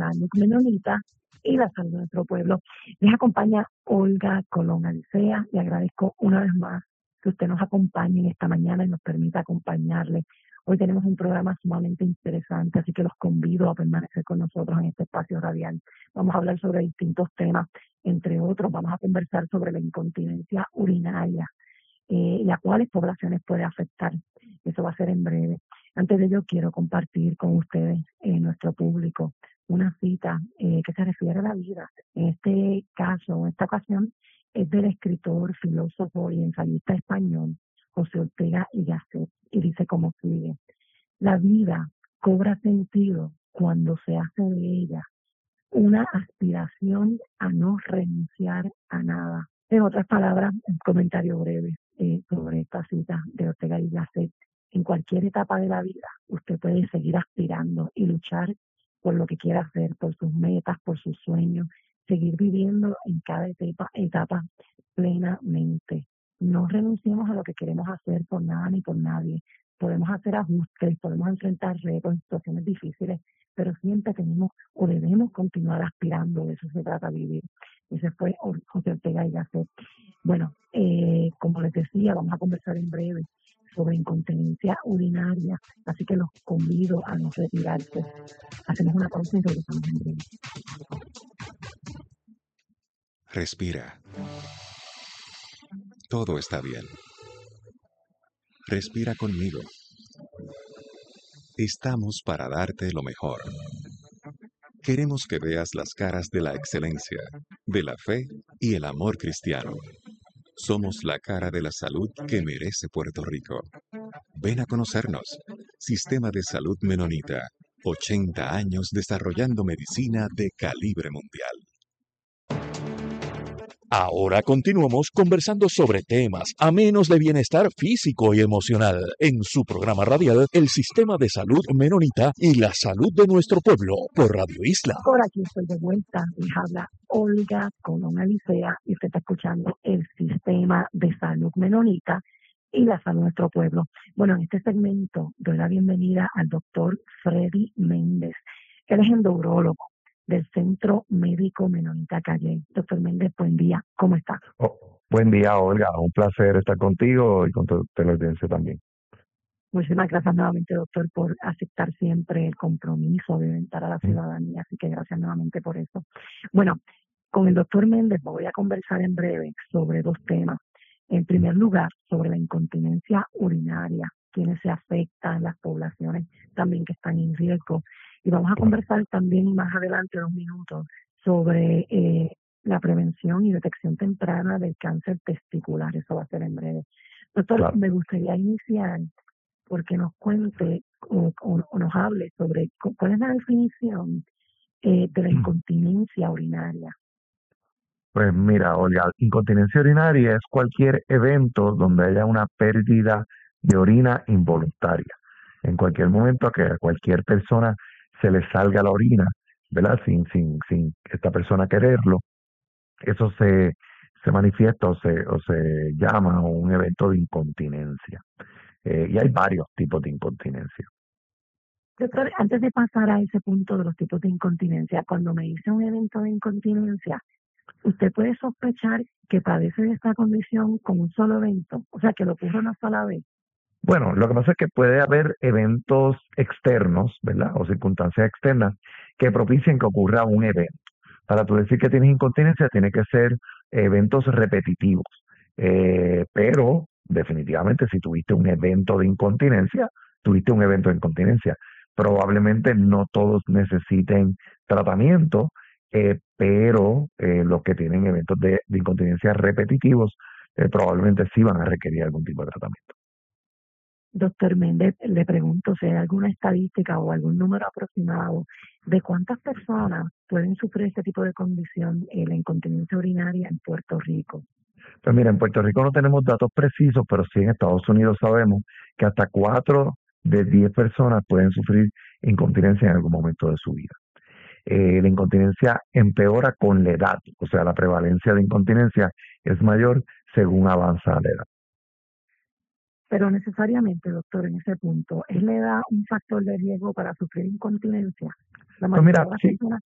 Salud Menonita y la salud de nuestro pueblo. Les acompaña Olga Colón Alicea y agradezco una vez más que usted nos acompañe en esta mañana y nos permita acompañarle. Hoy tenemos un programa sumamente interesante, así que los convido a permanecer con nosotros en este espacio radial. Vamos a hablar sobre distintos temas, entre otros vamos a conversar sobre la incontinencia urinaria y a cuáles poblaciones puede afectar. Eso va a ser en breve. Antes de ello, quiero compartir con ustedes, nuestro público, una cita que se refiere a la vida. En este caso, en esta ocasión, es del escritor, filósofo y ensayista español José Ortega y Gasset, y dice como sigue: la vida cobra sentido cuando se hace de ella una aspiración a no renunciar a nada. En otras palabras, un comentario breve sobre esta cita de Ortega y Gasset. En cualquier etapa de la vida, usted puede seguir aspirando y luchar por lo que quiera hacer, por sus metas, por sus sueños, seguir viviendo en cada etapa plenamente. No renunciemos a lo que queremos hacer por nada ni por nadie. Podemos hacer ajustes, podemos enfrentar retos, situaciones difíciles, pero siempre tenemos o debemos continuar aspirando. De eso se trata, vivir. Ese fue José Ortega y Gasset. Bueno, como les decía, vamos a conversar en breve sobre incontinencia urinaria, así que los convido a no retirarse. Hacemos una pausa y regresamos en breve. Respira. Todo está bien. Respira conmigo. Estamos para darte lo mejor. Queremos que veas las caras de la excelencia, de la fe y el amor cristiano. Somos la cara de la salud que merece Puerto Rico. Ven a conocernos. Sistema de Salud Menonita. 80 años desarrollando medicina de calibre mundial. Ahora continuamos conversando sobre temas amenos de bienestar físico y emocional en su programa radial El Sistema de Salud Menonita y la Salud de Nuestro Pueblo por Radio Isla. Por aquí estoy de vuelta, les habla Olga Colón Alicea y usted está escuchando El Sistema de Salud Menonita y la salud de nuestro pueblo. Bueno, en este segmento doy la bienvenida al doctor Freddy Méndez. Él es endocrinólogo del Centro Médico Menonita Calle. Doctor Méndez, buen día, ¿cómo está? Buen día, Olga, un placer estar contigo y con toda la audiencia también. Muchísimas gracias nuevamente, doctor, por aceptar siempre el compromiso de orientar a la ciudadanía, así que gracias nuevamente por eso. Bueno, con el doctor Méndez voy a conversar en breve sobre dos temas. En primer lugar, sobre la incontinencia urinaria, quienes se afectan, las poblaciones también que están en riesgo. Y vamos a conversar también más adelante, 2 minutos, sobre la prevención y detección temprana del cáncer testicular. Eso va a ser en breve. Doctor, claro, me gustaría iniciar porque nos cuente o nos hable sobre cuál es la definición de la incontinencia urinaria. Pues mira, Olga, incontinencia urinaria es cualquier evento donde haya una pérdida de orina involuntaria. En cualquier momento que a cualquier persona se le salga la orina, ¿verdad? Sin esta persona quererlo, eso se manifiesta o se llama un evento de incontinencia. Y hay varios tipos de incontinencia. Doctor, antes de pasar a ese punto de los tipos de incontinencia, cuando me dice un evento de incontinencia, ¿usted puede sospechar que padece de esta condición con un solo evento? O sea, que lo ocurre una sola vez. Bueno, lo que pasa es que puede haber eventos externos, ¿verdad? O circunstancias externas que propicien que ocurra un evento. Para tú decir que tienes incontinencia, tiene que ser eventos repetitivos. Pero definitivamente si tuviste un evento de incontinencia, tuviste un evento de incontinencia. Probablemente no todos necesiten tratamiento, pero los que tienen eventos de incontinencia repetitivos probablemente sí van a requerir algún tipo de tratamiento. Doctor Méndez, le pregunto si hay alguna estadística o algún número aproximado de cuántas personas pueden sufrir este tipo de condición, la incontinencia urinaria en Puerto Rico. Pues mira, en Puerto Rico no tenemos datos precisos, pero sí en Estados Unidos sabemos que hasta 4 de 10 personas pueden sufrir incontinencia en algún momento de su vida. La incontinencia empeora con la edad, o sea, la prevalencia de incontinencia es mayor según avanza la edad. Pero necesariamente, doctor, en ese punto, ¿es la edad un factor de riesgo para sufrir incontinencia? Pues mira, sí,